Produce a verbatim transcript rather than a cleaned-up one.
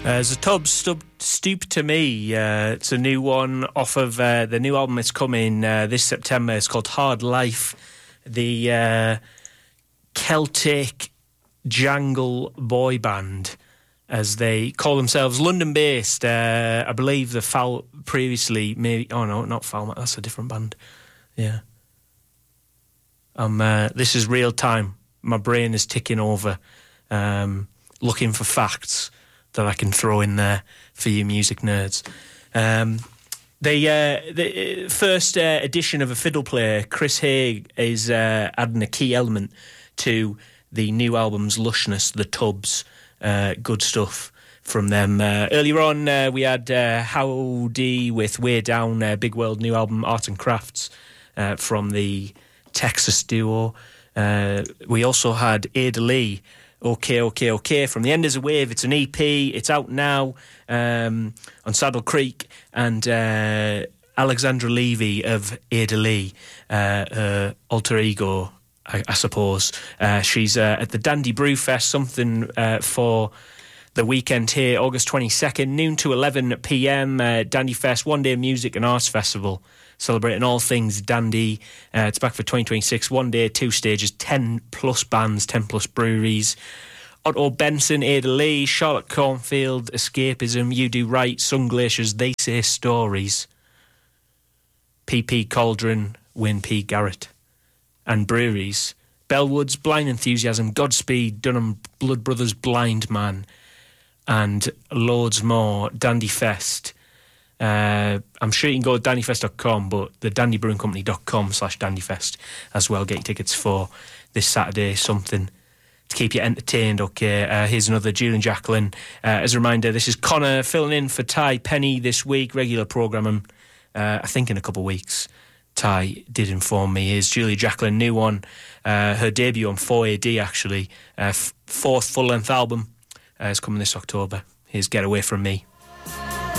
As the Tubs stub, Stoop to Me. Uh, it's a new one off of uh, the new album that's coming uh, this September. It's called Hard Life. The uh, Celtic jangle boy band, as they call themselves, London-based. Uh, I believe the Foul previously, maybe. Oh no, not Foul. That's a different band. Yeah. Um. Uh, this is real time. My brain is ticking over, um, looking for facts that I can throw in there for you music nerds. Um, the, uh, the first uh, edition of a fiddle player, Chris Haig, is uh, adding a key element to the new album's lushness, the Tubs. Uh, good stuff from them. Uh, earlier on, uh, we had uh, Howdy with Way Down, uh, Big World new album, Art and Crafts, uh, from the Texas duo. Uh, we also had Ada Lee, OK, OK, OK, from The End is a Wave. It's an E P. It's out now um, on Saddle Creek. And uh, Alexandra Levy of Ada Lee, uh, her alter ego, I, I suppose. Uh, she's uh, at the Dandy Brew Fest, something uh, for the weekend here, August twenty-second, noon to eleven p.m. Uh, Dandy Fest, one-day music and arts festival, celebrating all things dandy. Uh, it's back for twenty twenty-six, one day, two stages, ten plus bands, ten plus breweries. Otto Benson, Ada Lee, Charlotte Cornfield, Escapism, You Do Right, Sun Glaciers, They Say Stories, P P Cauldron, Wayne P. Garrett. And breweries, Bellwoods, Blind Enthusiasm, Godspeed, Dunham Blood Brothers, Blind Man, and loads more. Dandy Fest. Uh, I'm sure you can go to dandy fest dot com, but the dandy brewing company dot com slash dandyfest as well. Get your tickets for this Saturday, something to keep you entertained. Okay, uh, here's another Julian Jacqueline. Uh, as a reminder, this is Connor filling in for Ty Penny this week. Regular programming, uh, I think in a couple of weeks. Ty did inform me. Here's Julia Jacqueline, new one. Uh, her debut on four A D, actually. Uh, f- fourth full-length album uh, is coming this October. Here's Get Away From Me.